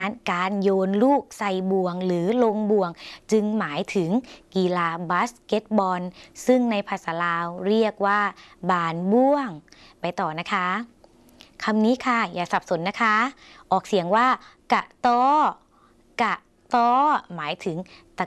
การโยนลูกใส่บ่วงหรือลงบ่วงจึงหมายถึงกีฬาบาสเกตบอลซึ่งในภาษาลาวเรียกว่าบานบ่วงไปต่อนะคะคำนี้ค่ะอย่าสับสนนะคะออกเสียงว่ากะต้อกะต้อหมายถึงตะ